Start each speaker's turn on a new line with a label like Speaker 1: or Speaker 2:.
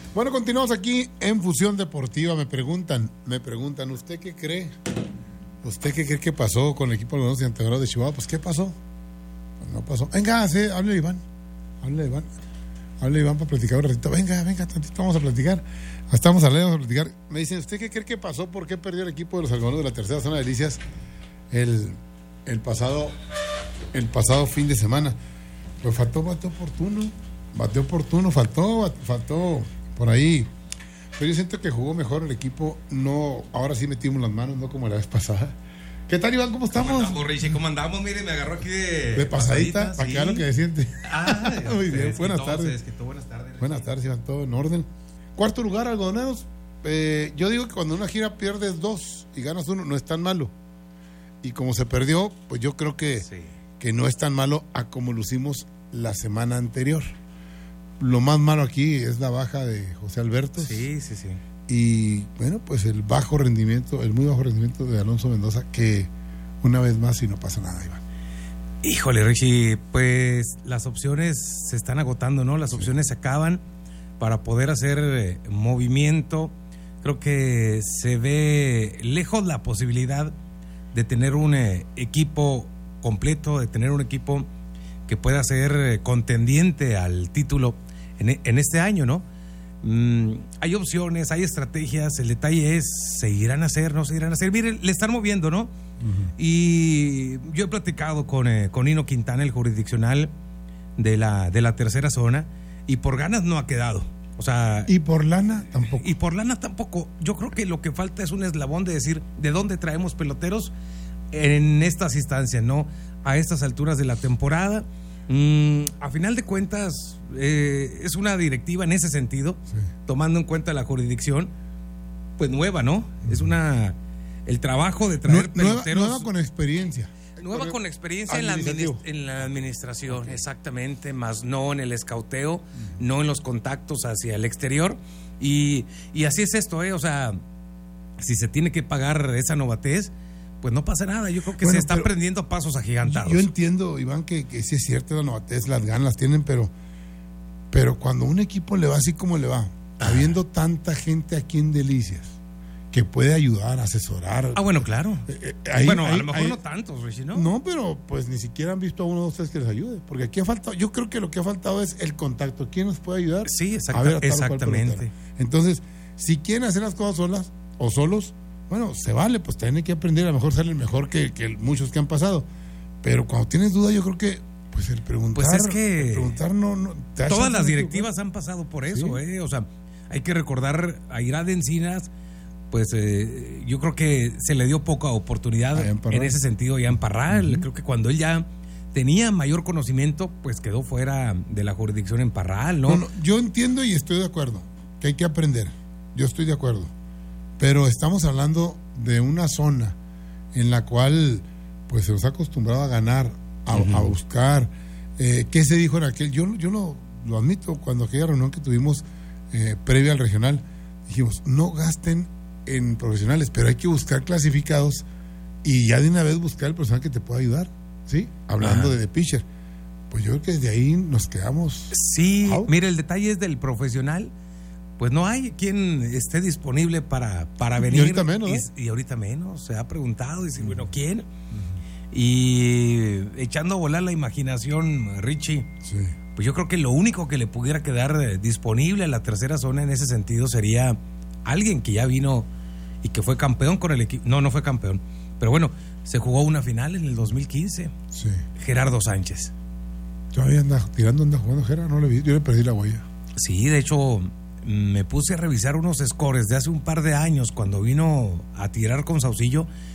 Speaker 1: Bueno, continuamos aquí en Fusión Deportiva. Me preguntan, ¿usted qué cree? ¿Usted qué cree que pasó con el equipo de los Integradores de Chihuahua? Pues, ¿qué pasó? Pues no pasó. Venga, sí, hable Iván para platicar un ratito. Venga, tantito, vamos a platicar. Estamos hablando, vamos a platicar. Me dicen, ¿usted qué cree que pasó? ¿Por qué perdió el equipo de los Algodoneros de la tercera zona de Delicias el pasado fin de semana? Pues faltó oportuno, faltó por ahí. Pero yo siento que jugó mejor el equipo. No, ahora sí metimos las manos, no como la vez pasada. ¿Qué tal, Iván? ¿Cómo estamos?
Speaker 2: ¿Cómo andamos? Mire, me agarró aquí de
Speaker 1: pasadita, para que haga lo que siente. Muy bien, buenas tardes. Buenas tardes, Iván, todo en orden. Cuarto lugar, Algodoneros. Yo digo que cuando una gira pierdes 2 y ganas 1, no es tan malo. Y como se perdió, pues yo creo que no es tan malo a como lucimos la semana anterior. Lo más malo aquí es la baja de José Alberto.
Speaker 2: Sí.
Speaker 1: Y bueno, pues el muy bajo rendimiento de Alonso Mendoza, que una vez más y no pasa nada, Iván.
Speaker 2: Híjole, Richie, pues las opciones se están agotando, ¿no? Las opciones se acaban para poder hacer movimiento. Creo que se ve lejos la posibilidad de tener un equipo completo, de tener un equipo que pueda ser contendiente al título en este año, ¿no? Hay opciones, hay estrategias, el detalle es, ¿se irán a hacer, no se irán a hacer? Miren, le están moviendo, ¿no? Uh-huh. Y yo he platicado con Nino Quintana, el jurisdiccional de la tercera zona, y por ganas no ha quedado. O sea,
Speaker 1: y por lana
Speaker 2: tampoco. Yo creo que lo que falta es un eslabón de decir de dónde traemos peloteros en estas instancias, ¿no? A estas alturas de la temporada. A final de cuentas, es una directiva en ese sentido, tomando en cuenta la jurisdicción, pues nueva, ¿no? Es el trabajo de traer peloteros.
Speaker 1: Nueva con experiencia.
Speaker 2: Nueva con experiencia en la administración, exactamente, más no en el escauteo, no en los contactos hacia el exterior. Y así es esto, o sea, si se tiene que pagar esa novatez, pues no pasa nada. Yo creo que se está aprendiendo a pasos agigantados.
Speaker 1: Yo entiendo, Iván, que sí es cierto, la novatez, las ganas las tienen, pero cuando un equipo le va así como le va, habiendo tanta gente aquí en Delicias que puede ayudar, asesorar.
Speaker 2: Bueno, claro. A lo mejor no tantos, Richie, ¿no?
Speaker 1: No, pero pues ni siquiera han visto a 1 o 2, 3 que les ayude, porque aquí ha faltado, yo creo que lo que ha faltado es el contacto. ¿Quién nos puede ayudar?
Speaker 2: Sí, exactamente.
Speaker 1: Entonces, si quieren hacer las cosas solas o solos, bueno, se vale, pues tienen que aprender, a lo mejor sale mejor que muchos que han pasado. Pero cuando tienes duda, yo creo que pues el preguntar,
Speaker 2: pues es que
Speaker 1: el preguntar no
Speaker 2: todas las directivas han pasado por eso, ¿sí? O sea, hay que recordar a Irad Encinas, pues yo creo que se le dio poca oportunidad en ese sentido ya en Parral. Creo que cuando él ya tenía mayor conocimiento, pues quedó fuera de la jurisdicción en Parral, ¿no?
Speaker 1: No, yo entiendo y estoy de acuerdo que hay que aprender. Yo estoy de acuerdo. Pero estamos hablando de una zona en la cual pues se nos ha acostumbrado a ganar, a buscar. ¿Qué se dijo en aquel? Yo lo admito, cuando aquella reunión que tuvimos previa al regional, dijimos, no gasten en profesionales, pero hay que buscar clasificados y ya de una vez buscar el personal que te pueda ayudar, ¿sí? Hablando de pitcher. Pues yo creo que desde ahí nos quedamos.
Speaker 2: Sí, mire, el detalle es del profesional. Pues no hay quien esté disponible para venir.
Speaker 1: Y ahorita menos.
Speaker 2: Y ahorita menos. Se ha preguntado, dice, bueno, ¿quién? Y echando a volar la imaginación, Richie, pues yo creo que lo único que le pudiera quedar disponible a la tercera zona en ese sentido sería alguien que ya vino y que fue campeón con el equipo. No fue campeón. Pero bueno, se jugó una final en el 2015.
Speaker 1: Sí.
Speaker 2: Gerardo Sánchez.
Speaker 1: Todavía anda jugando Gerardo, no le vi, yo le perdí la huella.
Speaker 2: Sí, de hecho, me puse a revisar unos scores de hace un par de años cuando vino a tirar con Saucillo